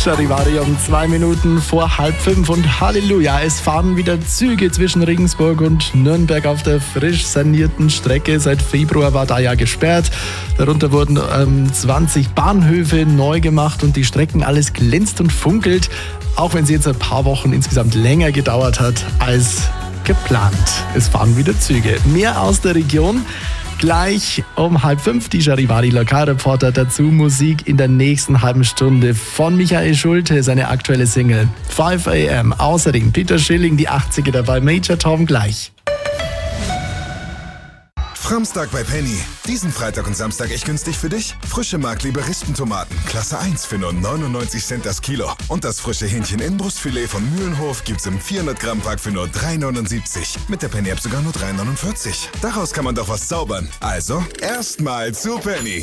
Charivari um 2 Minuten vor 4:30 und Halleluja, es fahren wieder Züge zwischen Regensburg und Nürnberg auf der frisch sanierten Strecke. Seit Februar war da ja gesperrt. Darunter wurden 20 Bahnhöfe neu gemacht und die Strecken alles glänzt und funkelt, auch wenn sie jetzt ein paar Wochen insgesamt länger gedauert hat als geplant. Es fahren wieder Züge. Mehr aus der Region. Gleich um 4:30 die Charivari Lokalreporter, dazu Musik in der nächsten halben Stunde von Michael Schulte, seine aktuelle Single 5 AM. Außerdem Peter Schilling, die 80er dabei, Major Tom gleich. Framstag bei Penny. Diesen Freitag und Samstag echt günstig für dich. Frische Markleber Rispentomaten, Klasse 1 für nur 99 Cent das Kilo. Und das frische Hähnchen-Inbrustfilet von Mühlenhof gibt's im 400 Gramm Pack für nur 3,79. Mit der Penny-App sogar nur 3,49. Daraus kann man doch was zaubern. Also, erstmal zu Penny.